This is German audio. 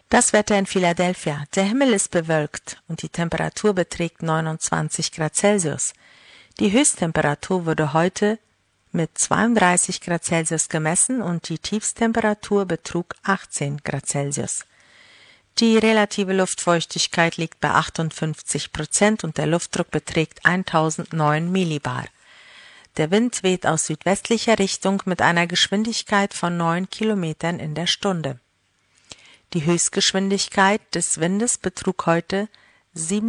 Das Wetter in Philadelphia. Der Himmel ist bewölkt und die Temperatur beträgt 29 Grad Celsius. Die Höchsttemperatur wurde heute mit 32 Grad Celsius gemessen und die Tiefsttemperatur betrug 18 Grad Celsius. Die relative Luftfeuchtigkeit liegt bei 58% und der Luftdruck beträgt 1009 Millibar. Der Wind weht aus südwestlicher Richtung mit einer Geschwindigkeit von 9 Kilometern in der Stunde. Die Höchstgeschwindigkeit des Windes betrug heute 7